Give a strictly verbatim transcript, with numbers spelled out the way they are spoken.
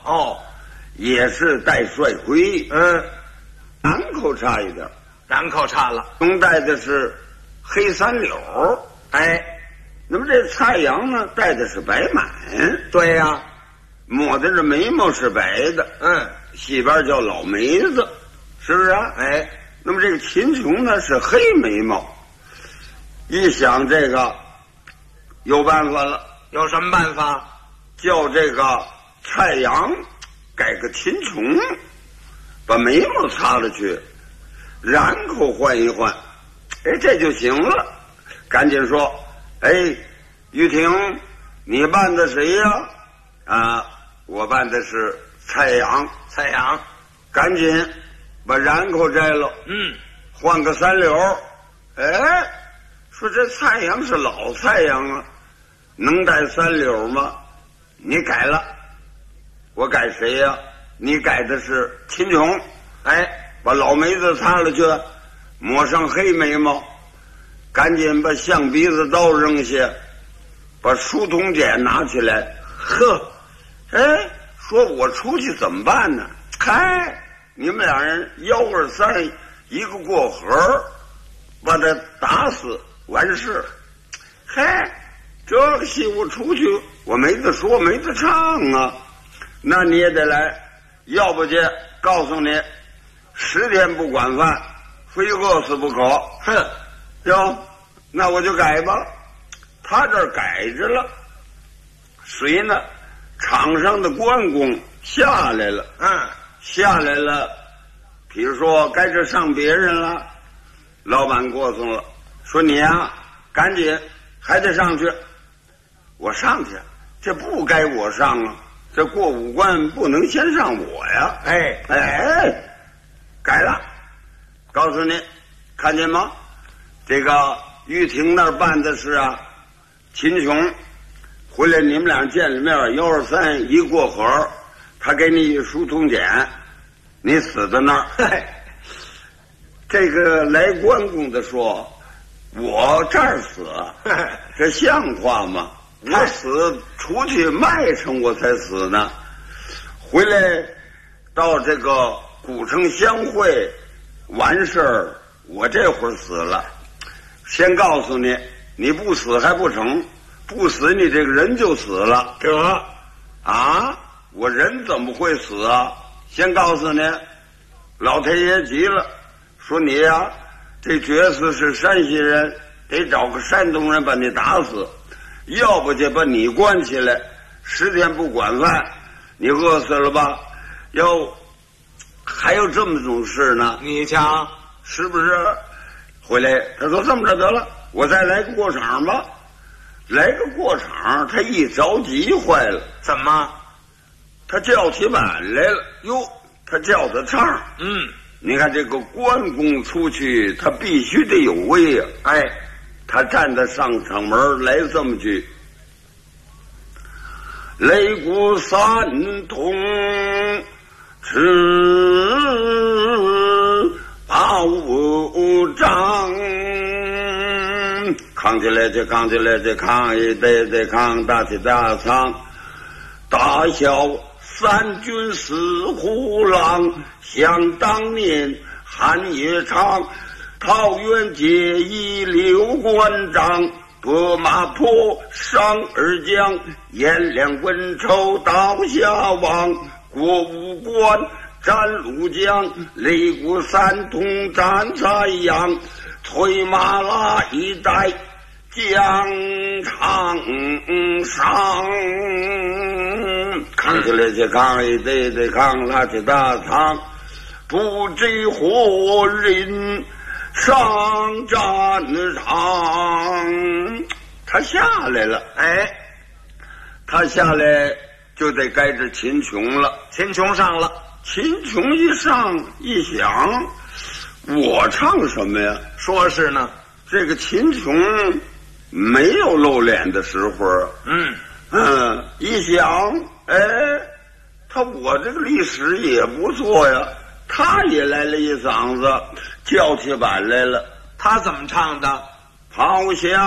哦， 也是带帅盔， 嗯， 南口差一点， 南口差了。 东带的是黑三绺， 哎， 那么这蔡阳呢，带的是白满， 对呀、啊， 抹的这眉毛是白的， 嗯， 戏边叫老眉子，是不是啊？ 哎， 那么这个秦琼呢是黑眉毛，一想这个有办法了， 有什么办法？ 叫这个蔡阳改个秦琼，把眉毛擦了去，然后换一换，哎，这就行了。赶紧说，哎，玉婷，你扮的谁呀？啊，我扮的是蔡阳。 蔡阳， 赶紧把然口摘了， 嗯， 换个三绺。哎，说这蔡阳是老蔡阳啊，能戴三绺吗？你改了，我改谁呀？你改的是秦琼。哎，把老眉子擦了去，抹上黑眉毛，赶紧把象鼻子刀扔下，把书童剪拿起来。呵，哎，说我出去怎么办呢？嗨，你们俩人幺二三一个过河，把他打死完事。嗨，这个戏我出去我没得说没得唱啊，那你也得来，要不就告诉你十天不管饭，非饿死不可。哼，哟，那我就改吧。他这儿改着了，谁呢？场上的关公下来了， 嗯， 下来了。比如说该这上别人了，老板过送了，说你呀，赶紧还得上去。我上去，这不该我上啊，这过五关不能先上我呀。 哎哎，改了，告诉你，看见吗？这个玉婷那儿办的是啊，秦琼回来，你们俩见了面，幺二三一过河，他给你书通简，你死在那儿。这个来关公的说，我这儿死，这像话吗？我死出去卖城我才死呢，回来到这个古城相会完事儿，我这会儿死了。先告诉你，你不死还不成，不死你这个人就死了。 得啊，我人怎么会死啊？先告诉你，老太爷急了，说你呀，这角色是山西人，得找个山东人把你打死，要不就把你关起来，十天不管饭，你饿死了吧？要还有这么种事呢？ 你瞧， 是不是？回来他说这么着得了，我再来个过场吧。来个过场，他一着急坏了。 怎么？ 他叫起板来了哟，他叫的唱。 嗯， 你看这个关公出去，他必须得有威呀、啊。哎，他站在上场门来这么句：擂鼓三通，持八五丈。扛起来就扛起来就扛，一得得扛，大起大仓，大小三军四虎郎，想当年汉也长，桃园结义刘关张，拨马坡上二将，颜良文丑刀下王，过五关斩鲁将，擂鼓三通战蔡阳，催马拉一代疆场上，扛起来就扛，一得得扛，拉起大仓，不知何人上战场。他下来了，哎，他下来就得该着秦琼了。 秦琼上了， 秦琼一上一想，我唱什么呀？ 说是呢， 这个秦琼没有露脸的时候。 嗯嗯，一想，哎，他我这个历史也不错呀。他也来了一嗓子，叫起板来了。 他怎么唱的？ 咆哮